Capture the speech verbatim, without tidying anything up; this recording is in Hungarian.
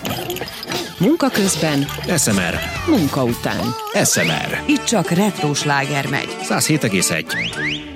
Munka közben, es em er. munka után. es em er. Itt csak retro sláger megy. száz hét egész egy.